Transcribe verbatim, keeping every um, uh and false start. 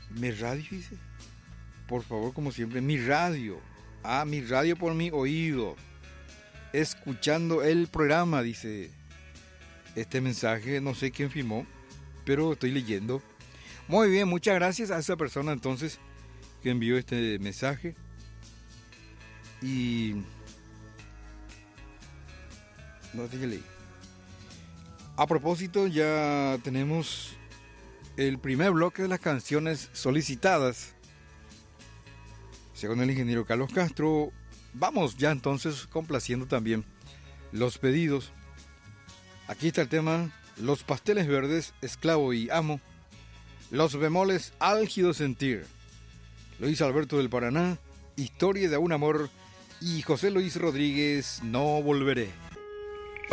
Mi radio, dice. Por favor, como siempre, mi radio. Ah, mi radio por mi oído. Escuchando el programa, dice este mensaje. No sé quién firmó, pero estoy leyendo. Muy bien, muchas gracias a esa persona entonces que envió este mensaje. Y... no sé qué leí. A propósito, ya tenemos el primer bloque de las canciones solicitadas. Según el ingeniero Carlos Castro, vamos ya entonces complaciendo también los pedidos. Aquí está el tema Los pasteles verdes, esclavo y amo. Los bemoles, álgido sentir. Luis Alberto del Paraná, Historia de un amor. Y José Luis Rodríguez, No volveré.